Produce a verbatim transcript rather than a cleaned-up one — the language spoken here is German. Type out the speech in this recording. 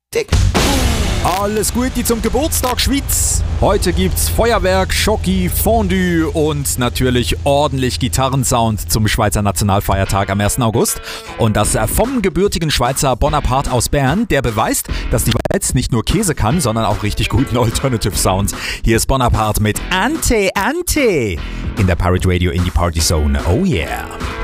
Tick. Alles Gute zum Geburtstag Schweiz! Heute gibt's Feuerwerk, Schoki, Fondue und natürlich ordentlich Gitarrensound zum Schweizer Nationalfeiertag am ersten August. Und das vom gebürtigen Schweizer Bonaparte aus Bern, der beweist, dass die Schweiz nicht nur Käse kann, sondern auch richtig guten Alternative Sound. Hier ist Bonaparte mit Ante Ante in der Pirate Radio Indie Party Zone. Oh yeah!